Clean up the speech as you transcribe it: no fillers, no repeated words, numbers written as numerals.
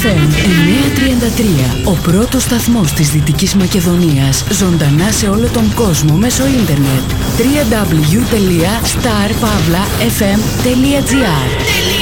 FM 933, ο πρώτος σταθμός της Δυτικής Μακεδονίας, ζωντανά σε όλο τον κόσμο μέσω ίντερνετ. www.starpavlafm.gr